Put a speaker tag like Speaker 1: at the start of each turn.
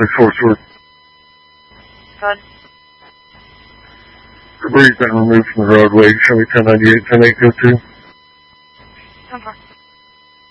Speaker 1: Fort Worth.
Speaker 2: Good.
Speaker 1: Debris been removed from the roadway. Show me 1098, 10852.
Speaker 2: 10-4.